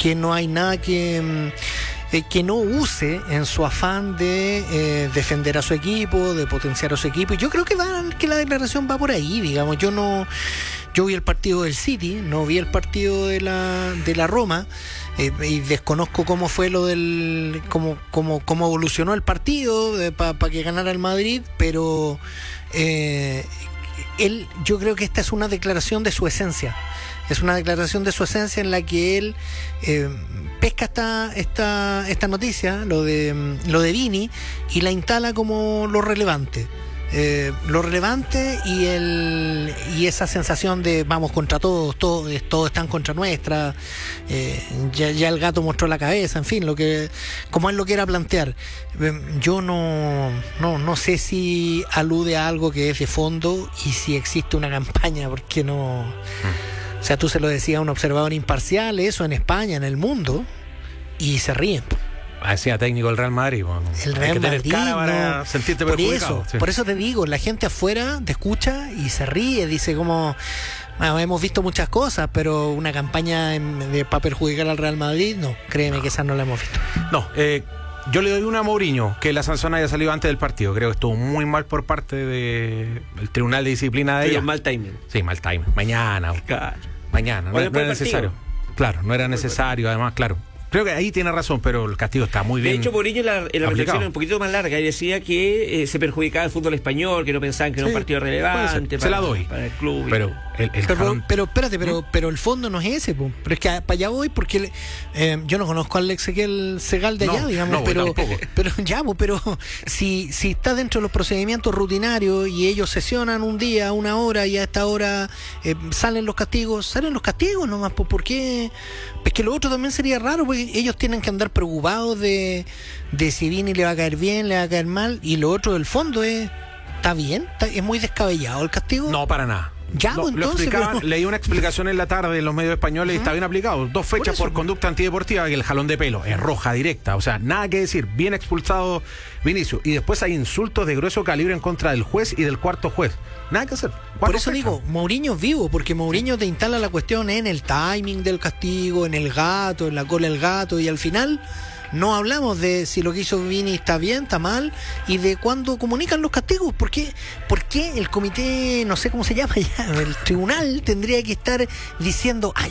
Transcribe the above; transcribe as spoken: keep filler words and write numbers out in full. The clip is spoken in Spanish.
que no hay nada que... Eh, que no use en su afán de eh, defender a su equipo, de potenciar a su equipo. Y yo creo que va, que la declaración va por ahí, digamos. Yo no, yo vi el partido del City, no vi el partido de la, de la Roma, eh, y desconozco cómo fue lo del, cómo, cómo, cómo evolucionó el partido para pa que ganara el Madrid, pero eh, él, yo creo que esta es una declaración de su esencia. Es una declaración de su esencia en la que él eh, pesca esta, esta, esta noticia, lo de, lo de Vini, y la instala como lo relevante. Eh, lo relevante y el y esa sensación de vamos contra todos, todos, todos están contra nuestra, eh, ya, ya el gato mostró la cabeza, en fin, lo que como él lo quiera plantear. Eh, yo no, no no sé si alude a algo que es de fondo y si existe una campaña, porque no... Mm. O sea, tú se lo decías a un observador imparcial, eso en España, en el mundo, y se ríen. Decía técnico del Real Madrid. Bueno, el Real hay que tener Madrid, cara para no, sentirte por perjudicado. Eso, sí. por eso te digo, la gente afuera te escucha y se ríe, dice como... Bueno, hemos visto muchas cosas, pero una campaña en, de, para perjudicar al Real Madrid, no, créeme no. que esa no la hemos visto. No, eh... yo le doy una a Mourinho, que la sanción haya salido antes del partido. Creo que estuvo muy mal por parte del Tribunal de Disciplina de sí, ella. mal timing. Sí, mal timing. Mañana. Claro. Mañana. No, no era necesario. Claro, no era necesario, además, claro. Creo que ahí tiene razón, pero el castigo está muy bien. De hecho, Mourinho en la, en la reflexión un poquito más larga y decía que eh, se perjudicaba el fútbol español, que no pensaban que era sí, un partido relevante para, se la doy. para el club. Pero, el, el pero, jalón... pero espérate, pero, pero el fondo no es ese, po. Pero es que para allá voy porque eh, yo no conozco al Ezequiel Segal de allá, no, digamos, no, pero, tampoco. pero ya, po, pero si, si está dentro de los procedimientos rutinarios y ellos sesionan un día, una hora y a esta hora eh, salen los castigos, salen los castigos nomás, po, ¿por qué? Es que lo otro también sería raro, porque ellos tienen que andar preocupados de, de si Vini le va a caer bien, le va a caer mal, y lo otro del fondo es, ¿está bien? ¿Está, ¿Es muy descabellado el castigo? No, para nada. Ya, no, pues, entonces, pero... leí una explicación en la tarde en los medios españoles, uh-huh. y está bien aplicado. Dos fechas por, por conducta antideportiva, que el jalón de pelo es roja directa, o sea, nada que decir, bien expulsado Vinicius. Y después hay insultos de grueso calibre en contra del juez y del cuarto juez. Nada que hacer. Por eso fechas? digo, Mourinho es vivo, porque Mourinho te instala la cuestión en el timing del castigo, en el gato, en la cola del gato, y al final no hablamos de si lo que hizo Vini está bien, está mal, y de cuándo comunican los castigos. ¿Por qué? ¿Por qué el comité, no sé cómo se llama ya, el tribunal tendría que estar diciendo, ah,